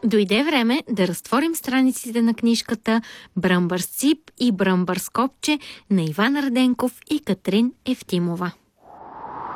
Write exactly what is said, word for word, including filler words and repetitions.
Дойде време да разтворим страниците на книжката "Бръмбър с цип и бръмбър с копче" на Иван Раденков и Катрин Евтимова.